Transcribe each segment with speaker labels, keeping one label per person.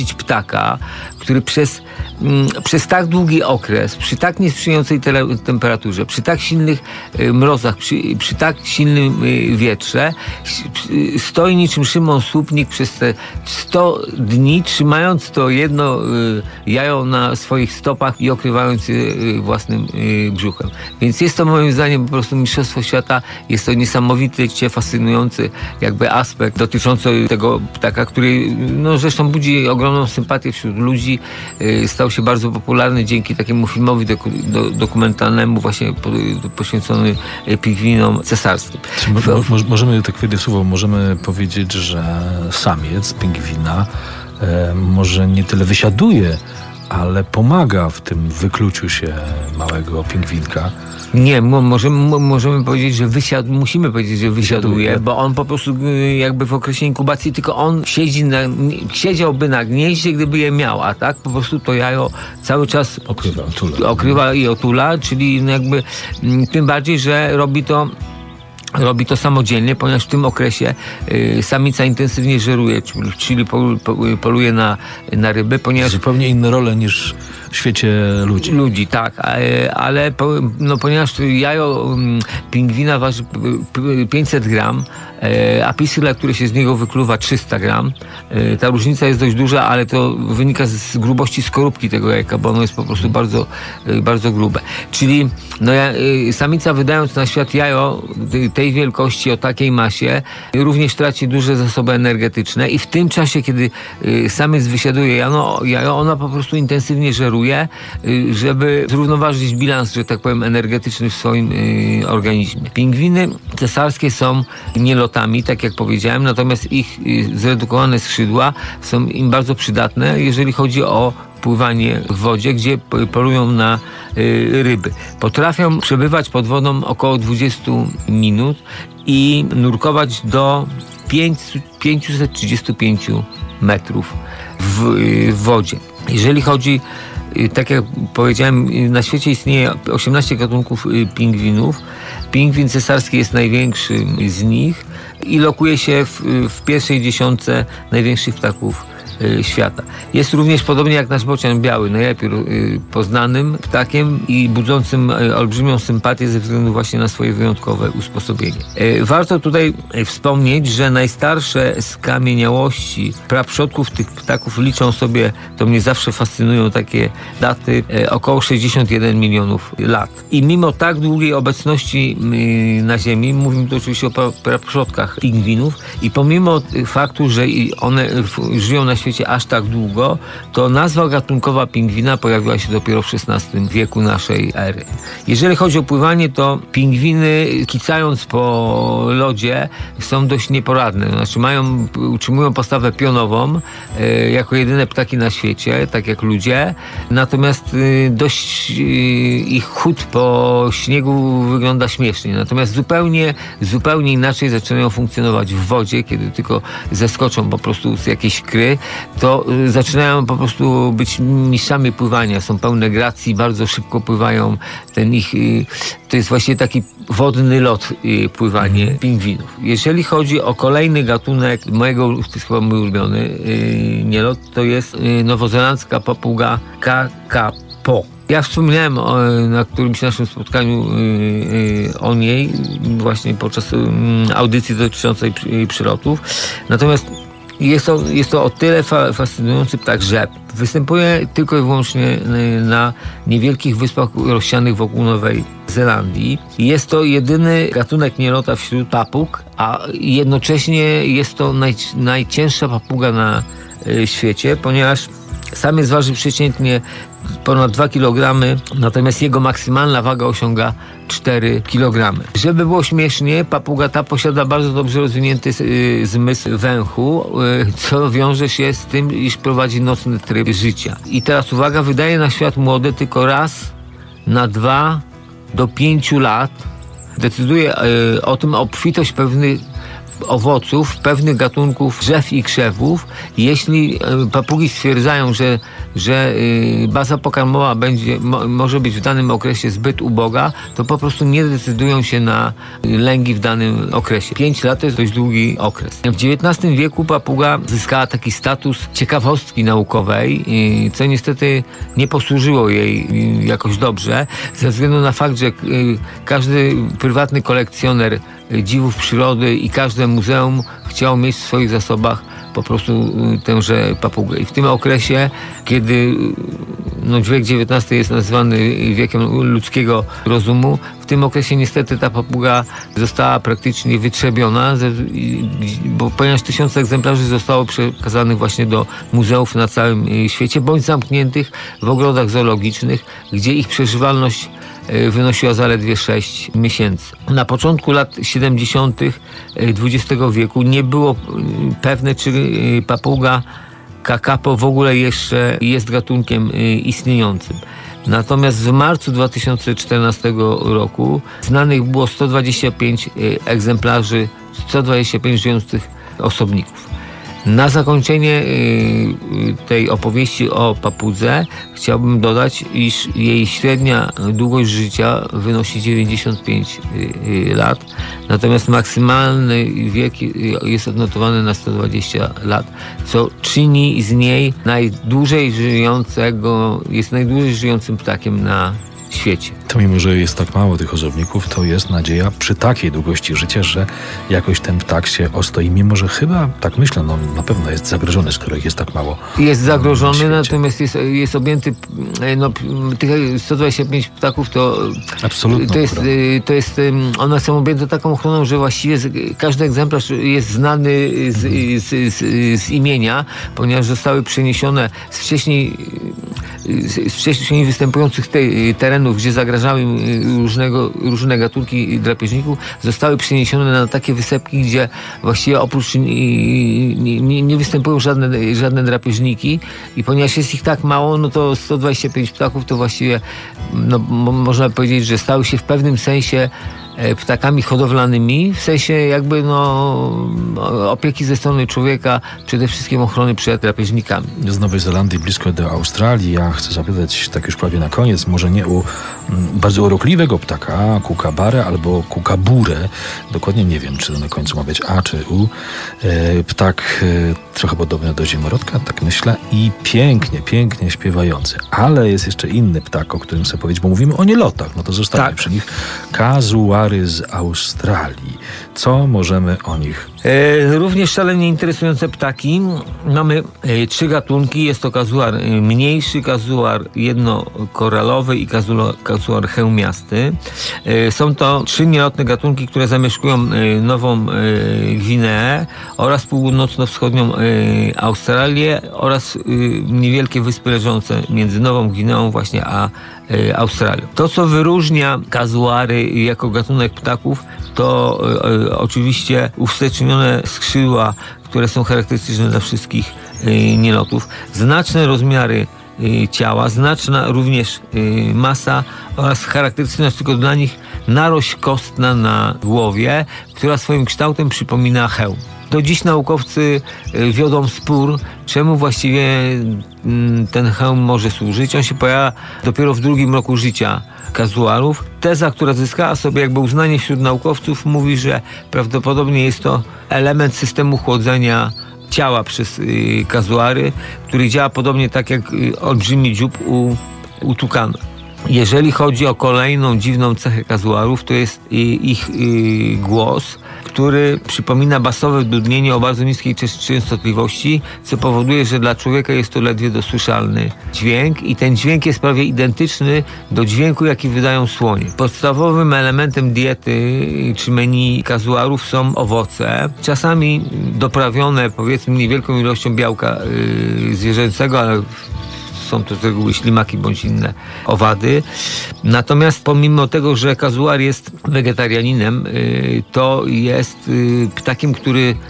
Speaker 1: ptaka, który przez tak długi okres, przy tak niesprzyjającej temperaturze, przy tak silnych mrozach, przy tak silnym wietrze, stoi niczym Szymon Słupnik przez te 100 dni, trzymając to jedno jajo na swoich stopach i okrywając je własnym brzuchem. Więc jest to moim zdaniem po prostu mistrzostwo świata. Jest to niesamowicie fascynujący jakby aspekt dotyczący tego ptaka, który zresztą budzi ogromną sympatię wśród ludzi. Stał się bardzo popularny dzięki takiemu filmowi dokumentalnemu właśnie poświęcony pingwinom cesarskim.
Speaker 2: Możemy, tak wejdę słowo, możemy powiedzieć, że samiec pingwina może nie tyle wysiaduje, ale pomaga w tym wykluciu się małego pingwinka.
Speaker 1: Nie, możemy powiedzieć, że musimy powiedzieć, że wysiaduje, bo on po prostu jakby w okresie inkubacji, tylko on siedziałby na gnieździe, gdyby je miał, a tak po prostu to jajo cały czas okrywa i otula, czyli jakby tym bardziej, że robi to samodzielnie, ponieważ w tym okresie samica intensywnie żeruje, czyli poluje na ryby, ponieważ...
Speaker 2: Zupełnie inne role niż w świecie ludzi.
Speaker 1: Ludzi, tak, ale ponieważ jajo pingwina waży 500 gram, a pisyla, które się z niego wykluwa, 300 gram. Ta różnica jest dość duża, ale to wynika z grubości skorupki tego jajka, bo ono jest po prostu bardzo, bardzo grube. Czyli samica, wydając na świat jajo tej wielkości, o takiej masie, również traci duże zasoby energetyczne i w tym czasie, kiedy samiec wysiaduje jajo, ona po prostu intensywnie żeruje, żeby zrównoważyć bilans, że tak powiem, energetyczny w swoim organizmie. Pingwiny cesarskie są nielotami, tak jak powiedziałem, natomiast ich zredukowane skrzydła są im bardzo przydatne, jeżeli chodzi o pływanie w wodzie, gdzie polują na ryby. Potrafią przebywać pod wodą około 20 minut i nurkować do 535 metrów w wodzie. Jeżeli chodzi, tak jak powiedziałem, na świecie istnieje 18 gatunków pingwinów. Pingwin cesarski jest największym z nich i lokuje się w pierwszej dziesiątce największych ptaków świata. Jest również, podobnie jak nasz bocian biały, najlepiej poznanym ptakiem i budzącym olbrzymią sympatię ze względu właśnie na swoje wyjątkowe usposobienie. Warto tutaj wspomnieć, że najstarsze skamieniałości praprzodków tych ptaków liczą sobie, to mnie zawsze fascynują takie daty, około 61 milionów lat. I mimo tak długiej obecności na Ziemi, mówimy tu oczywiście o praprzodkach pingwinów, i pomimo faktu, że one żyją na świecie aż tak długo, to nazwa gatunkowa pingwina pojawiła się dopiero w XVI wieku naszej ery. Jeżeli chodzi o pływanie, to pingwiny, kicając po lodzie, są dość nieporadne. Znaczy utrzymują postawę pionową, jako jedyne ptaki na świecie, tak jak ludzie. Natomiast dość ich chód po śniegu wygląda śmiesznie. Natomiast zupełnie inaczej zaczynają funkcjonować w wodzie, kiedy tylko zeskoczą po prostu z jakiejś kry, to zaczynają po prostu być mistrzami pływania. Są pełne gracji, bardzo szybko pływają. To jest właśnie taki wodny lot, pływanie pingwinów. Jeżeli chodzi o kolejny gatunek, to jest chyba mój ulubiony nielot, to jest nowozelandzka papuga kakapo. Ja wspomniałem na którymś naszym spotkaniu o niej właśnie podczas audycji dotyczącej przylotów. Natomiast jest to o tyle fascynujący ptak, że występuje tylko i wyłącznie na niewielkich wyspach rozsianych wokół Nowej Zelandii. Jest to jedyny gatunek nielota wśród papug, a jednocześnie jest to najcięższa papuga na świecie, ponieważ samiec waży przeciętnie ponad 2 kg, natomiast jego maksymalna waga osiąga 4 kg. Żeby było śmiesznie, papuga ta posiada bardzo dobrze rozwinięty zmysł węchu, co wiąże się z tym, iż prowadzi nocny tryb życia. I teraz uwaga, wydaje na świat młode tylko raz na 2 do 5 lat. Decyduje o tym obfitość owoców pewnych gatunków drzew i krzewów. Jeśli papugi stwierdzają, że baza pokarmowa może być w danym okresie zbyt uboga, to po prostu nie decydują się na lęgi w danym okresie. 5 lat to jest dość długi okres. W XIX wieku papuga zyskała taki status ciekawostki naukowej, co niestety nie posłużyło jej jakoś dobrze, ze względu na fakt, że każdy prywatny kolekcjoner dziwów przyrody i każde muzeum chciało mieć w swoich zasobach po prostu tęże papugę. I w tym okresie, kiedy wiek XIX jest nazywany wiekiem ludzkiego rozumu, w tym okresie niestety ta papuga została praktycznie wytrzebiona, ponieważ 1000 egzemplarzy zostało przekazanych właśnie do muzeów na całym świecie, bądź zamkniętych w ogrodach zoologicznych, gdzie ich przeżywalność wynosiła zaledwie 6 miesięcy. Na początku lat 70. XX wieku nie było pewne, czy papuga kakapo w ogóle jeszcze jest gatunkiem istniejącym. Natomiast w marcu 2014 roku znanych było 125 egzemplarzy, 125 żyjących osobników. Na zakończenie tej opowieści o papudze chciałbym dodać, iż jej średnia długość życia wynosi 95 lat, natomiast maksymalny wiek jest odnotowany na 120 lat, co czyni z niej najdłużej żyjącym ptakiem na świecie.
Speaker 2: To mimo, że jest tak mało tych osobników, to jest nadzieja przy takiej długości życia, że jakoś ten ptak się ostoi, mimo że chyba, tak myślę, na pewno jest zagrożony, skoro ich jest tak mało.
Speaker 1: Jest zagrożony, natomiast jest objęty, tych 125 ptaków one są objęte taką ochroną, że właściwie każdy egzemplarz jest znany z imienia, ponieważ zostały przeniesione z wcześniej występujących terenów, gdzie zagrażały różne gatunki drapieżników, zostały przeniesione na takie wysepki, gdzie właściwie oprócz nie występują żadne drapieżniki, i ponieważ jest ich tak mało, no to 125 ptaków to właściwie można powiedzieć, że stały się w pewnym sensie ptakami hodowlanymi, w sensie jakby opieki ze strony człowieka, przede wszystkim ochrony przed drapieżnikami.
Speaker 2: Z Nowej Zelandii blisko do Australii. Ja chcę zapytać, tak już prawie na koniec, może nie u bardzo urokliwego ptaka, kookabarę albo kookaburę. Dokładnie nie wiem, czy to na końcu ma być A czy U. Ptak trochę podobny do zimorodka, tak myślę, i pięknie śpiewający. Ale jest jeszcze inny ptak, o którym chcę powiedzieć, bo mówimy o nielotach, no to zostawmy przy nich. Kazuary z Australii. Co możemy o nich?
Speaker 1: Również szalenie interesujące ptaki. Mamy 3 gatunki. Jest to kazuar mniejszy, kazuar jednokoralowy i kazuar hełmiasty. Są to 3 nielotne gatunki, które zamieszkują Nową Gwineę oraz północno-wschodnią Australię oraz niewielkie wyspy leżące między Nową Gwineą właśnie a Australią. To, co wyróżnia kazuary jako gatunek ptaków, to oczywiście uwstecznione skrzydła, które są charakterystyczne dla wszystkich nielotów, znaczne rozmiary ciała, znaczna również masa oraz charakterystyczna tylko dla nich narość kostna na głowie, która swoim kształtem przypomina hełm. Do dziś naukowcy wiodą spór, czemu właściwie ten hełm może służyć. On się pojawia dopiero w 2. roku życia kazuarów. Teza, która zyskała sobie jakby uznanie wśród naukowców, mówi, że prawdopodobnie jest to element systemu chłodzenia ciała przez kazuary, który działa podobnie tak jak olbrzymi dziób u tukana. Jeżeli chodzi o kolejną dziwną cechę kazuarów, to jest ich głos, który przypomina basowe dudnienie o bardzo niskiej częstotliwości, co powoduje, że dla człowieka jest to ledwie dosłyszalny dźwięk i ten dźwięk jest prawie identyczny do dźwięku, jaki wydają słonie. Podstawowym elementem diety czy menu kazuarów są owoce, czasami doprawione powiedzmy niewielką ilością białka zwierzęcego, ale są to z reguły ślimaki bądź inne owady. Natomiast pomimo tego, że kazuar jest wegetarianinem, to jest ptakiem, który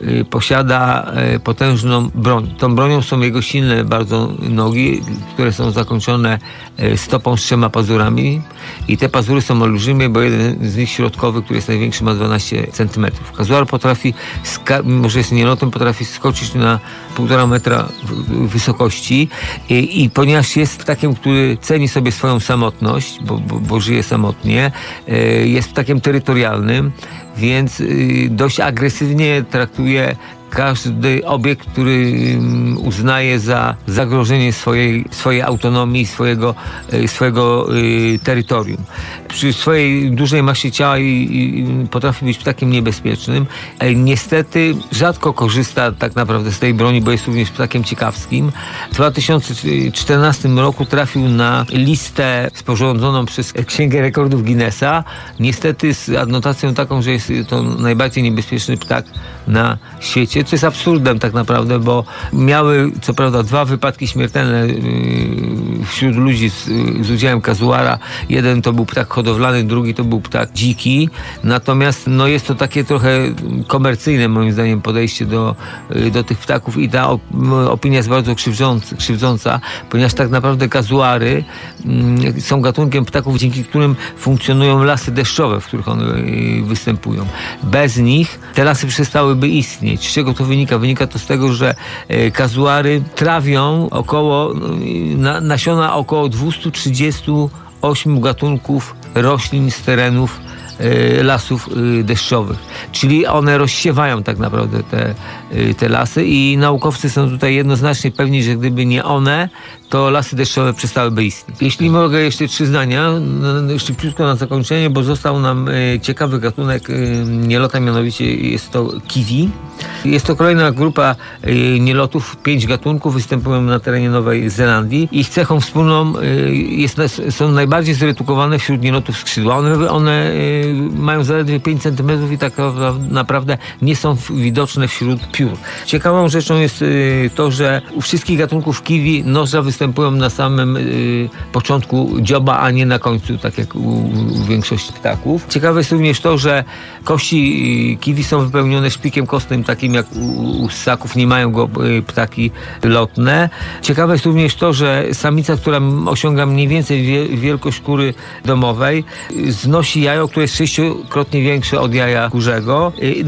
Speaker 1: posiada potężną broń. Tą bronią są jego silne bardzo nogi, które są zakończone stopą z 3 pazurami i te pazury są olbrzymie, bo jeden z nich środkowy, który jest największy, ma 12 cm. Kazuar potrafi, mimo że jest nielotem, potrafi skoczyć na 1,5 metra wysokości i ponieważ jest ptakiem, który ceni sobie swoją samotność, bo żyje samotnie, jest ptakiem terytorialnym, więc dość agresywnie traktuje każdy obiekt, który uznaje za zagrożenie swojej autonomii, swojego terytorium. Przy swojej dużej masie ciała potrafi być ptakiem niebezpiecznym. Niestety rzadko korzysta tak naprawdę z tej broni, bo jest również ptakiem ciekawskim. W 2014 roku trafił na listę sporządzoną przez Księgę Rekordów Guinnessa. Niestety z adnotacją taką, że jest to najbardziej niebezpieczny ptak na świecie, co jest absurdem tak naprawdę, bo miały co prawda 2 wypadki śmiertelne wśród ludzi z udziałem kazuara. Jeden to był ptak hodowlany, drugi to był ptak dziki. Natomiast jest to takie trochę komercyjne moim zdaniem podejście do tych ptaków i ta opinia jest bardzo krzywdząca, ponieważ tak naprawdę kazuary są gatunkiem ptaków, dzięki którym funkcjonują lasy deszczowe, w których one występują. Bez nich te lasy przestałyby istnieć. Z czego to wynika? Wynika to z tego, że kazuary trawią nasiona około 238 gatunków roślin z terenów lasów deszczowych. Czyli one rozsiewają tak naprawdę te lasy i naukowcy są tutaj jednoznacznie pewni, że gdyby nie one, to lasy deszczowe przestałyby istnieć. Jeśli mogę jeszcze 3 zdania, szybciutko na zakończenie, bo został nam ciekawy gatunek nielota, mianowicie jest to kiwi. Jest to kolejna grupa nielotów, 5 gatunków, występują na terenie Nowej Zelandii. Ich cechą wspólną są najbardziej zredukowane wśród nielotów skrzydła. One mają zaledwie 5 cm i tak naprawdę nie są widoczne wśród piór. Ciekawą rzeczą jest to, że u wszystkich gatunków kiwi noża występują na samym początku dzioba, a nie na końcu, tak jak u większości ptaków. Ciekawe jest również to, że kości kiwi są wypełnione szpikiem kostnym, takim jak u ssaków, nie mają go ptaki lotne. Ciekawe jest również to, że samica, która osiąga mniej więcej wielkość kury domowej, znosi jajo, które jest 6-krotnie większe od jaja kurzego.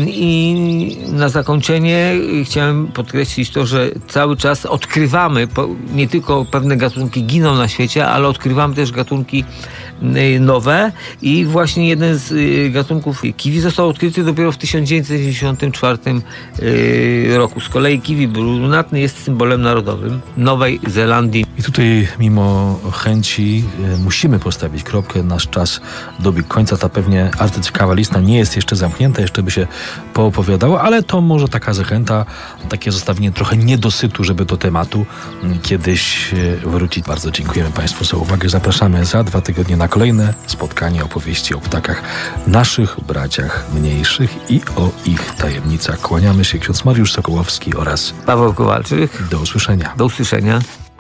Speaker 1: I na zakończenie chciałem podkreślić to, że cały czas odkrywamy, nie tylko pewne gatunki giną na świecie, ale odkrywamy też gatunki nowe i właśnie jeden z gatunków kiwi został odkryty dopiero w 1994 roku. Z kolei kiwi brunatny jest symbolem narodowym Nowej Zelandii.
Speaker 2: I tutaj mimo chęci musimy postawić kropkę. Nasz czas dobiegł końca. Ta pewnie arcyciekawa lista nie jest jeszcze zamknięta, jeszcze by się poopowiadało, ale to może taka zachęta, takie zostawienie trochę niedosytu, żeby do tematu kiedyś wrócić. Bardzo dziękujemy Państwu za uwagę. Zapraszamy za 2 tygodnie na kolejne spotkanie opowieści o ptakach, naszych braciach mniejszych i o ich tajemnicach. Kłaniamy się, ksiądz Mariusz Sokołowski oraz
Speaker 1: Paweł Kowalczyk.
Speaker 2: Do usłyszenia.
Speaker 1: Do usłyszenia.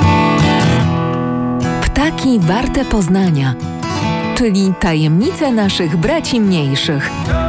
Speaker 3: Ptaki warte poznania, czyli tajemnice naszych braci mniejszych.